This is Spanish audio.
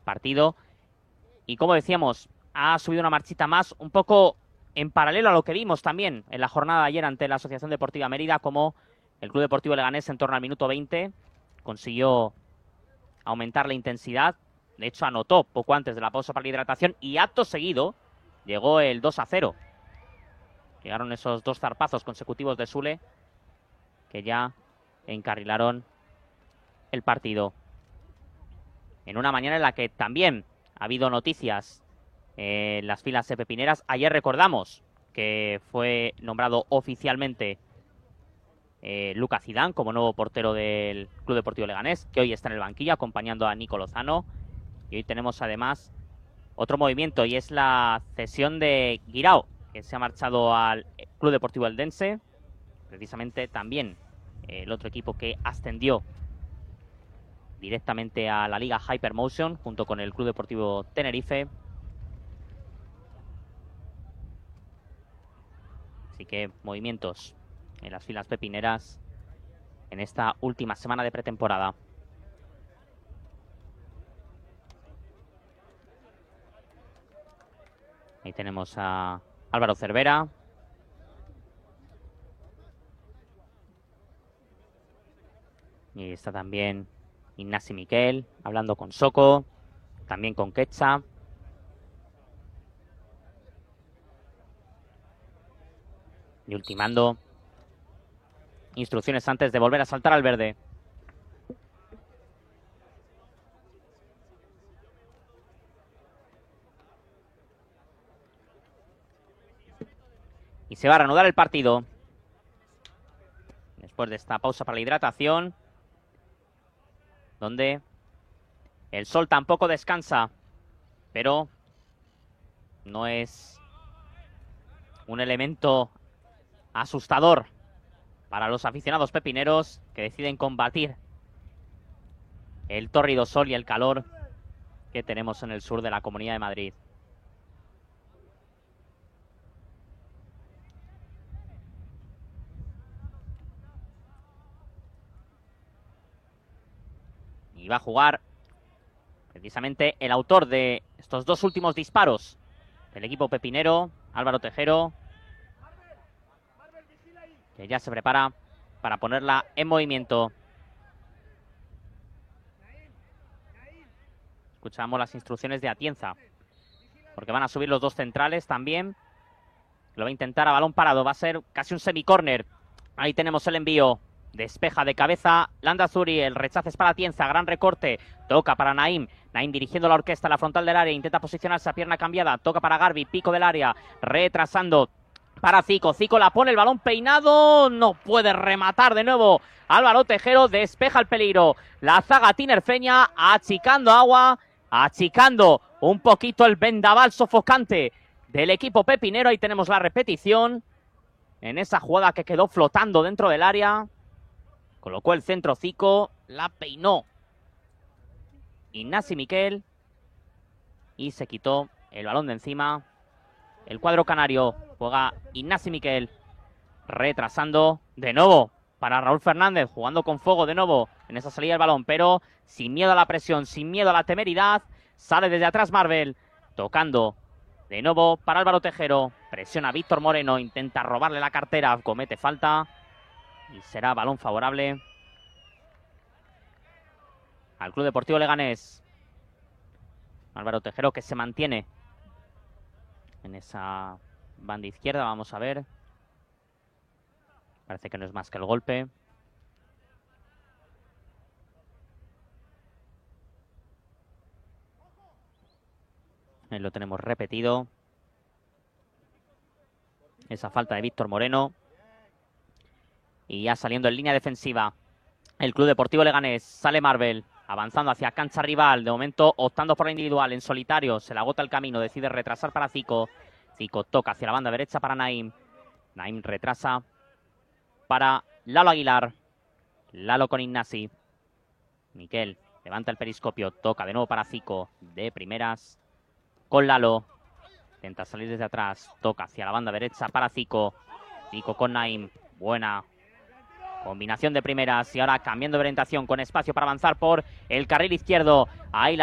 partido. Y como decíamos, ha subido una marchita más, un poco en paralelo a lo que vimos también en la jornada de ayer ante la Asociación Deportiva Mérida, como el Club Deportivo Leganés en torno al minuto 20 consiguió aumentar la intensidad. De hecho, anotó poco antes de la pausa para la hidratación y acto seguido llegó el 2-0. Llegaron esos dos zarpazos consecutivos de Sule que ya encarrilaron el partido. En una mañana en la que también ha habido noticias en las filas pepineras. Ayer recordamos que fue nombrado oficialmente Lucas Zidane como nuevo portero del Club Deportivo Leganés, que hoy está en el banquillo acompañando a Nico Lozano. Y hoy tenemos además otro movimiento y es la cesión de Guirao, que se ha marchado al Club Deportivo Eldense, precisamente también el otro equipo que ascendió directamente a la Liga Hypermotion junto con el Club Deportivo Tenerife. Así que movimientos en las filas pepineras en esta última semana de pretemporada. Ahí tenemos a Álvaro Cervera. Y está también Ignasi Miquel hablando con Soko, también con Quecha. Y ultimando instrucciones antes de volver a saltar al verde. Y se va a reanudar el partido. Después de esta pausa para la hidratación, donde el sol tampoco descansa, pero no es un elemento asustador para los aficionados pepineros que deciden combatir el tórrido sol y el calor que tenemos en el sur de la Comunidad de Madrid. Y va a jugar precisamente el autor de estos dos últimos disparos del equipo pepinero, Álvaro Tejero, que ya se prepara para ponerla en movimiento. Escuchamos las instrucciones de Atienza, porque van a subir los dos centrales también. Lo va a intentar a balón parado, va a ser casi un semicórner. Ahí tenemos el envío. Despeja de cabeza Landazuri, el rechazo es para Atienza, gran recorte, toca para Naim, Naim dirigiendo la orquesta a la frontal del área, intenta posicionarse a pierna cambiada, toca para Garbi, pico del área, retrasando para Zico, Zico la pone, el balón peinado, no puede rematar de nuevo Álvaro Tejero, despeja el peligro, la zaga tinerfeña, achicando agua, achicando un poquito el vendaval sofocante del equipo pepinero. Ahí tenemos la repetición en esa jugada que quedó flotando dentro del área. Colocó el centro Zico, la peinó Ignasi Miquel y se quitó el balón de encima. El cuadro canario juega Ignasi Miquel, retrasando de nuevo para Raúl Fernández, jugando con fuego de nuevo en esa salida del balón, pero sin miedo a la presión, sin miedo a la temeridad. Sale desde atrás Marvel, tocando de nuevo para Álvaro Tejero, presiona a Víctor Moreno, intenta robarle la cartera, comete falta. Y será balón favorable al Club Deportivo Leganés. Álvaro Tejero que se mantiene en esa banda izquierda. Vamos a ver. Parece que no es más que el golpe. Ahí lo tenemos repetido. Esa falta de Víctor Moreno. Y ya saliendo en línea defensiva el Club Deportivo Leganés. Sale Marvel, avanzando hacia cancha rival. De momento optando por la individual en solitario. Se le agota el camino, decide retrasar para Zico. Zico toca hacia la banda derecha para Naim. Naim retrasa para Lalo Aguilar. Lalo con Ignasi. Miquel levanta el periscopio, toca de nuevo para Zico. De primeras con Lalo. Intenta salir desde atrás, toca hacia la banda derecha para Zico. Zico con Naim. Buena combinación de primeras y ahora cambiando de orientación con espacio para avanzar por el carril izquierdo. Ahí la